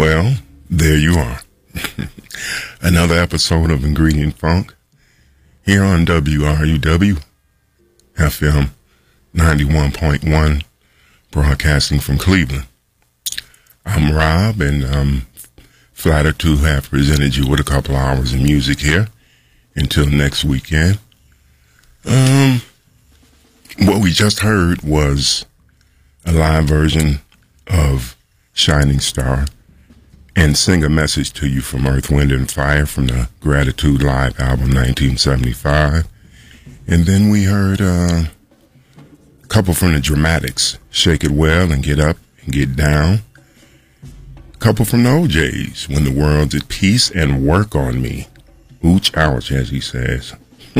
Well, there you are. Another episode of Ingredient Funk here on WRUW FM 91.1, broadcasting from Cleveland. I'm Rob, and I'm flattered to have presented you with a couple hours of music here until next weekend. What we just heard was a live version of Shining Star and Sing a Message to You from Earth, Wind and Fire from the Gratitude Live album 1975. And then we heard a couple from the Dramatics, Shake It Well and Get Up and Get Down. A couple from the OJs, When the World's at Peace and Work on Me. Ooch, ouch, as he says.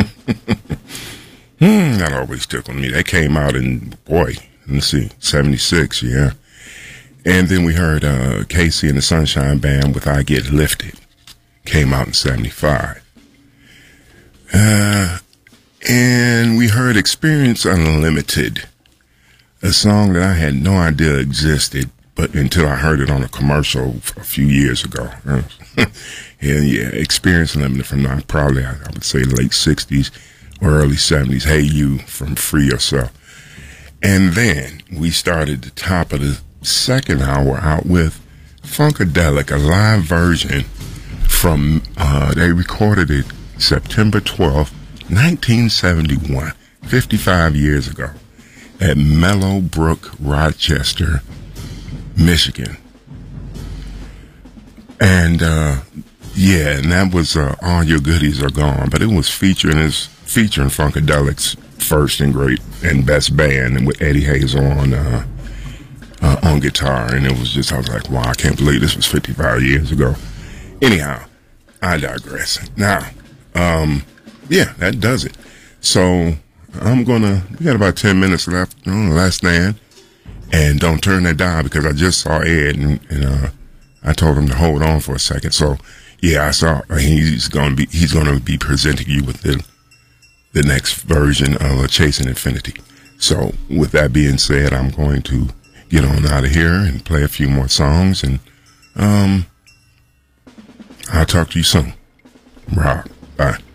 That always tickled me. That came out in, let's see, 76, yeah. And then we heard Casey and the Sunshine Band with I Get Lifted. Came out in 75. And we heard Experience Unlimited, a song that I had no idea existed, but until I heard it on a commercial a few years ago. And yeah, Experience Unlimited from probably, I would say, late 60s or early 70s. Hey You from Free Yourself. And then we started the top of the second hour out with Funkadelic, a live version from, they recorded it September 12th, 1971, 55 years ago, at Mellowbrook, Rochester, Michigan. And, and that was All Your Goodies Are Gone, but it was featuring Funkadelic's first and great and best band, and with Eddie Hazel on guitar, and it was just, I was like, wow, I can't believe this was 55 years ago. Anyhow, I digress. Now, that does it. So we got about 10 minutes left on the last stand, and don't turn that dial because I just saw Ed, and I told him to hold on for a second. So yeah, I saw he's going to be presenting you with the next version of Chasing Infinity. So with that being said, I'm going to get on out of here and play a few more songs, and I'll talk to you soon. Rob, bye.